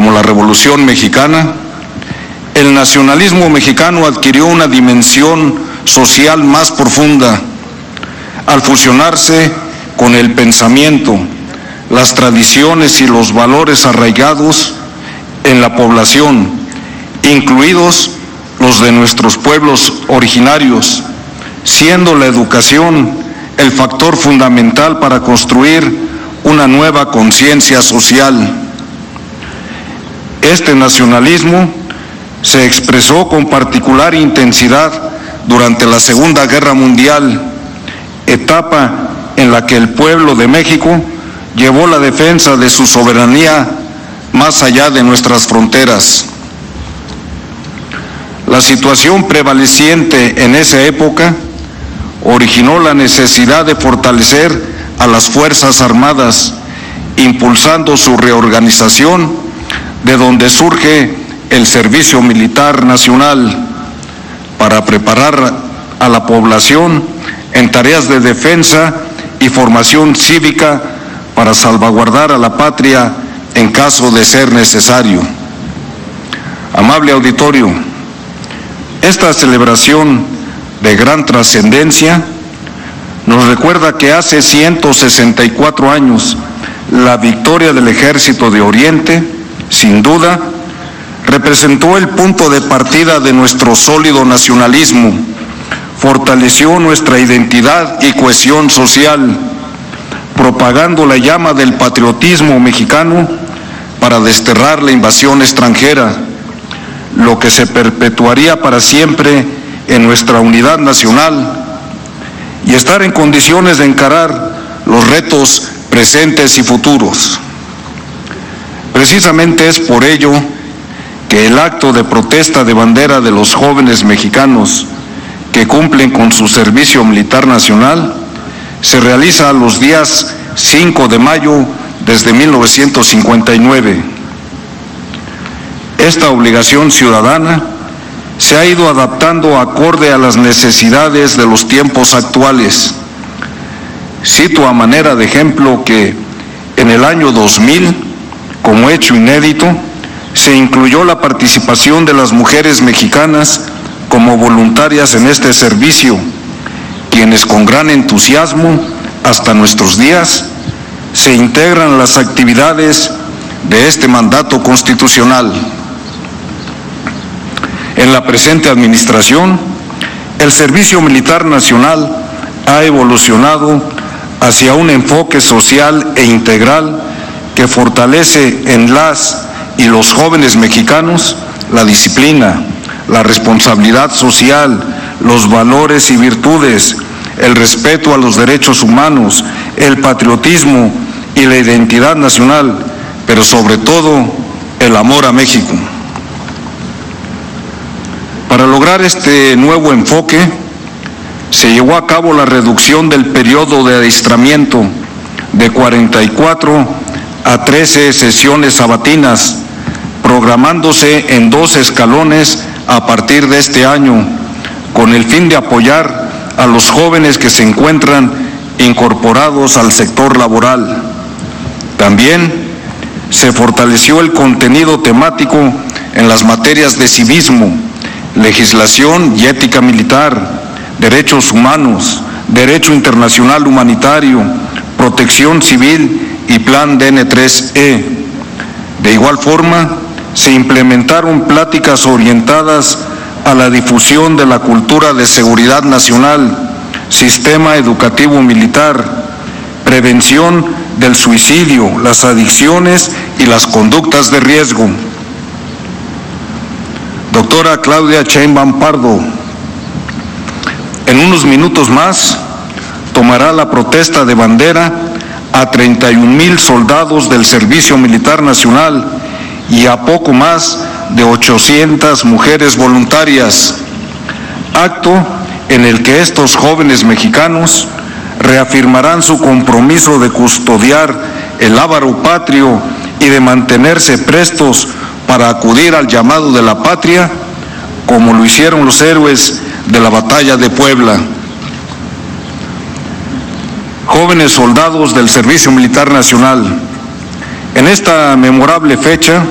como la Revolución Mexicana, el nacionalismo mexicano adquirió una dimensión social más profunda al fusionarse con el pensamiento, las tradiciones y los valores arraigados en la población, incluidos los de nuestros pueblos originarios, siendo la educación el factor fundamental para construir una nueva conciencia social. Este nacionalismo se expresó con particular intensidad durante la Segunda Guerra Mundial, etapa en la que el pueblo de México llevó la defensa de su soberanía más allá de nuestras fronteras. La situación prevaleciente en esa época originó la necesidad de fortalecer a las Fuerzas Armadas, impulsando su reorganización, de donde surge el Servicio Militar Nacional, para preparar a la población en tareas de defensa y formación cívica para salvaguardar a la patria en caso de ser necesario. Amable auditorio, esta celebración de gran trascendencia nos recuerda que hace 164 años la victoria del Ejército de Oriente, sin duda, representó el punto de partida de nuestro sólido nacionalismo, fortaleció nuestra identidad y cohesión social, propagando la llama del patriotismo mexicano para desterrar la invasión extranjera, lo que se perpetuaría para siempre en nuestra unidad nacional y estar en condiciones de encarar los retos presentes y futuros. Precisamente es por ello que el acto de protesta de bandera de los jóvenes mexicanos que cumplen con su servicio militar nacional se realiza los días 5 de mayo desde 1959. Esta obligación ciudadana se ha ido adaptando acorde a las necesidades de los tiempos actuales. Cito a manera de ejemplo que en el año 2000, como hecho inédito, se incluyó la participación de las mujeres mexicanas como voluntarias en este servicio, quienes con gran entusiasmo, hasta nuestros días, se integran a las actividades de este mandato constitucional. En la presente administración, el Servicio Militar Nacional ha evolucionado hacia un enfoque social e integral que fortalece en las y los jóvenes mexicanos la disciplina, la responsabilidad social, los valores y virtudes, el respeto a los derechos humanos, el patriotismo y la identidad nacional, pero sobre todo el amor a México. Para lograr este nuevo enfoque, se llevó a cabo la reducción del periodo de adiestramiento de 44 a 13 sesiones sabatinas, programándose en 2 escalones a partir de este año, con el fin de apoyar a los jóvenes que se encuentran incorporados al sector laboral. También se fortaleció el contenido temático en las materias de civismo, legislación y ética militar, derechos humanos, derecho internacional humanitario, protección civil y plan DN3E. De igual forma, se implementaron pláticas orientadas a la difusión de la cultura de seguridad nacional, sistema educativo militar, prevención del suicidio, las adicciones y las conductas de riesgo. Doctora Claudia Sheinbaum Pardo, en unos minutos más tomará la protesta de bandera a 31,000 soldados del Servicio Militar Nacional y a poco más de 800 mujeres voluntarias, acto en el que estos jóvenes mexicanos reafirmarán su compromiso de custodiar el lábaro patrio y de mantenerse prestos para acudir al llamado de la patria, como lo hicieron los héroes de la batalla de Puebla. Jóvenes soldados del Servicio Militar Nacional, en esta memorable fecha